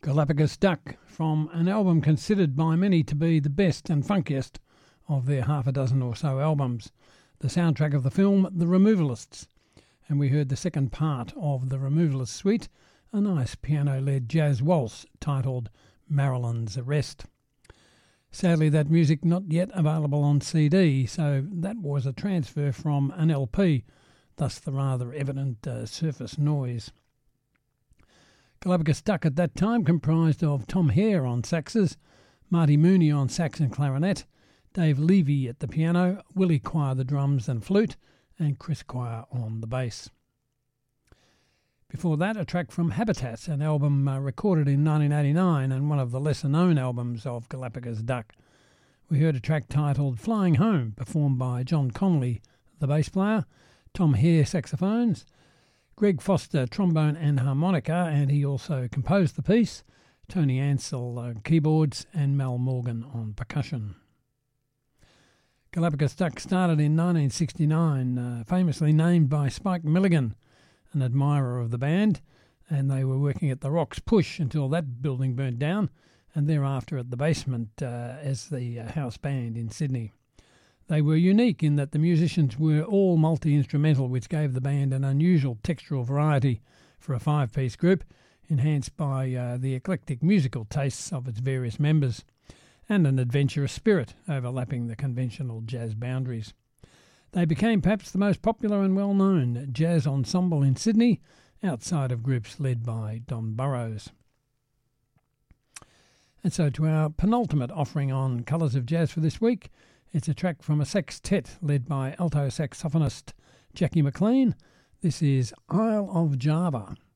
Galapagos Duck, from an album considered by many to be the best and funkiest of their half a dozen or so albums, the soundtrack of the film The Removalists. And we heard the second part of the Removalists suite, a nice piano-led jazz waltz titled Marilyn's Arrest. Sadly, that music not yet available on CD, so that was a transfer from an LP, thus the rather evident surface noise. Galapagos Duck at that time comprised of Tom Hare on saxes, Marty Mooney on sax and clarinet, Dave Levy at the piano, Willie Quire the drums and flute, and Chris Quire on the bass. Before that, a track from Habitat, an album recorded in 1989 and one of the lesser-known albums of Galapagos Duck. We heard a track titled Flying Home, performed by John Connolly, the bass player, Tom Hare saxophones, Greg Foster trombone and harmonica, and he also composed the piece, Tony Ansell keyboards, and Mal Morgan on percussion. Galapagos Duck started in 1969, famously named by Spike Milligan, an admirer of the band, and they were working at the Rocks Push until that building burnt down, and thereafter at the Basement as the house band in Sydney. They were unique in that the musicians were all multi-instrumental, which gave the band an unusual textural variety for a five-piece group, enhanced by the eclectic musical tastes of its various members, and an adventurous spirit overlapping the conventional jazz boundaries. They became perhaps the most popular and well-known jazz ensemble in Sydney, outside of groups led by Don Burrows. And so to our penultimate offering on Colours of Jazz for this week, it's a track from a sextet led by alto saxophonist Jackie McLean. This is Isle of Java.